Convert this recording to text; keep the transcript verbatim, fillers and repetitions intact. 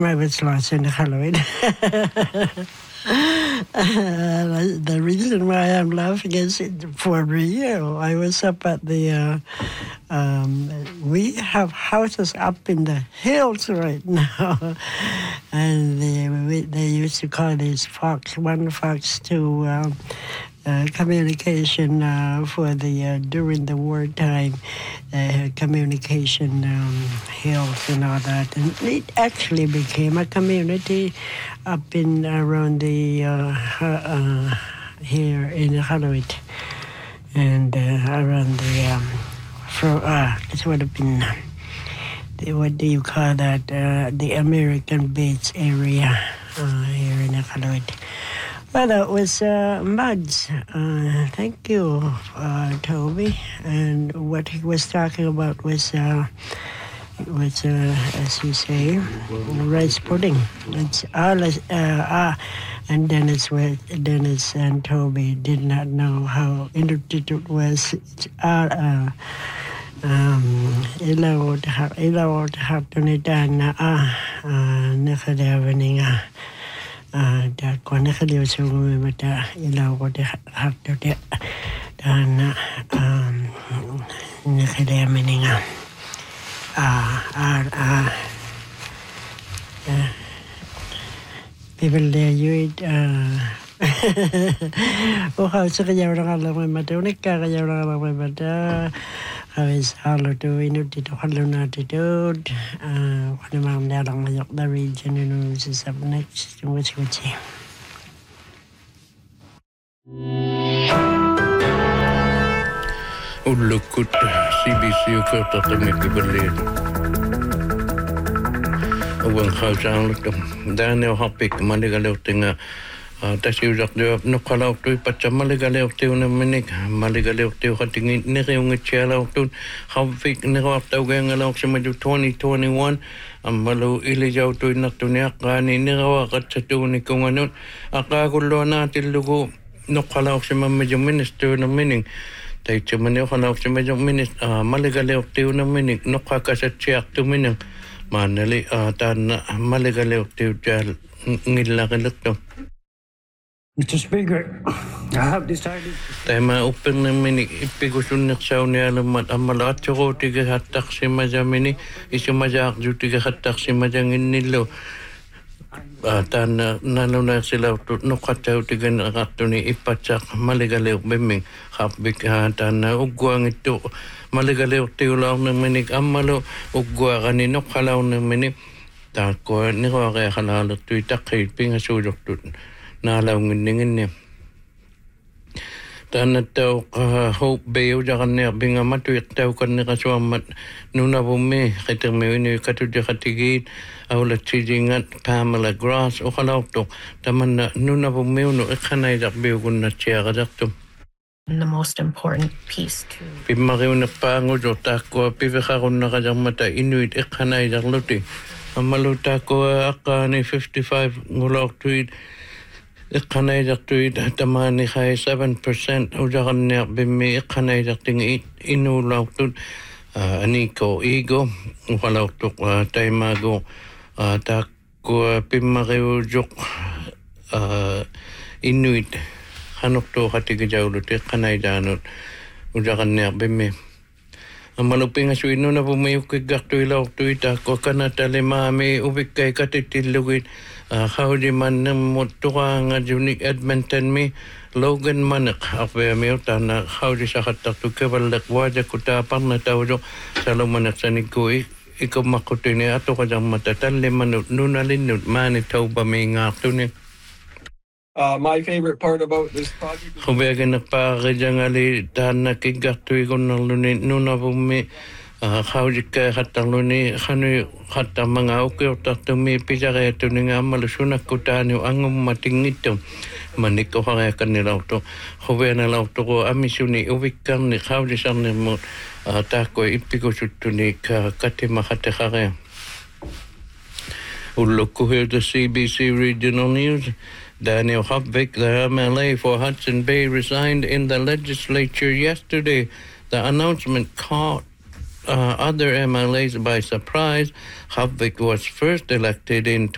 I was lost in Halloween. Uh, the reason why I'm laughing is for real. I was up at the, uh, um, we have houses up in the hills right now. And they, we, they used to call these fox, one fox, two uh, uh, communication uh, for the, uh, during the wartime, uh, communication um, hills and all that. And it actually became a community up in around the uh, uh, here in Halloween and uh, around the um, for uh, it would have been the, what do you call that uh, the American Bates area uh, here in Halloween. Well, that was uh, Mads. Uh, thank you, uh, Toby. And what he was talking about was. Uh, was, uh, as you say, rice pudding. It's all, uh, ah, and Dennis, Dennis and Toby did not know how interesting it was. It's all, uh, um, ilawod ha, ilawod haptunitan na ah, nakadawaning ah, da ko nakaliw sa mata ilawod haptunitan na um, nakadawaning ah. Ah, ah, ah. Uh, people there, you eat, uh, oh, how so kaya orang alam may mata, unik ka kaya orang alam may mata, hawis halo to, inu dito halo na dito, uh, kung naman nalang mayok na region, inu is up next, which would say. Ullukut C B C ukertatamikibalik. Uwang khawsanglutum. Daniel Hopik maligaleutinga. Tasiusak diop nukalaw tu pacha maligaleutiu na minik. Maligaleutiu katingin niriungitsyalaw tu. Hopik nirawaptaw gayangalaw sa maju twenty twenty-one. Ang malu ilijaw tu natuniak kani nirawakat sa tuni kung anun. Akagulo natin lugo nukalaw sa medyo minister na mining. Tay chumani khanaw chumay jong minit maligalew tiw na minik nokha ka sa chiak tu minang manali tan maligalew tiw jal ngilla kalutto. Mister Speaker, I have decided. Tay ma open na minik ipigusun nak saw ni alamat amalat choko tiga hatak si majamini isu majak ju tiga hatak si majangin nilo. Tan nanuna sila nukataw tigan akato ni ipatsak maligalew biming hapbik tan ugwang ito maligalew tiulaw ng minig amalo ugwa kanino kalaw ng minig tako ni ko kaya kalalo tuy takay pingasudok tut nalaw ngindingin niya tan nataw hope bayo jakan niya binga matuyat taw kan ni kasuamat nuna bumi kitang may ini katudya katigid awla chijingat Pamela Grass o kalaw to taman na nuna bumi uno ikanay dakbiyo kun na siya kadakto. The most important piece to Pimakiw na pango jo tako pivekakon na kajang mata inuit ikanay dakluti amaluta ko aka ni fifty-five ngulok tuit ikanay daktuit tamani kay seven percent o jakan niya bimi ikanay dakting inulaw tut aniko igo ukalaw tuk taymago tako pimakiw jok inuit hanok to katigajaw luti kanay danot o jakan niya bimi ang maluping asuino na pumayok kay gakto ilaw tuita ko kanata limami ubik kay katitilugit Howdy man ng mutuka nga junik Edmonton mi Logan manak akwe mi utana howdy sa katak tu kebalak waja kutapang na tawdo sa lumanak sa nikoy ikaw makutini ato kajang matatan limanut nunalinut manitaw ba may ngakto ni Uh, my favorite part about this project is Kubaga nagpakajang ali tahan na kigakto ikon ng lunin nuna bumi howdy ka katang luni kanu katang mga ukiw tatumi pisa kaya ito nga malusunak kutani ang matingito maniko kaya kanila to kubaga na lang to ko amisuni uwikan ni howdy sang ni mo tako ipiko sutuni ka katima kateka kaya ulok ko here the C B C Regional News. Daniel Hopvik, the M L A for Hudson Bay, resigned in the legislature yesterday. The announcement caught uh, other M L As by surprise. Hopvik was first elected in